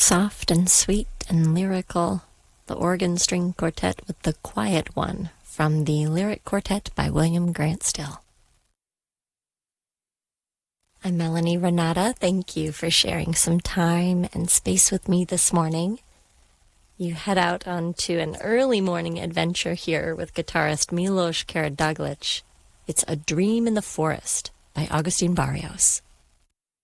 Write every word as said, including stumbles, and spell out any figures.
Soft and sweet and lyrical, the organ string quartet with The Quiet One from the Lyric Quartet by William Grant Still. I'm Melanie Renata. Thank you for sharing some time and space with me this morning. You head out onto an early morning adventure here with guitarist Milos Karaduglic. It's A Dream in the Forest by Agustin Barrios.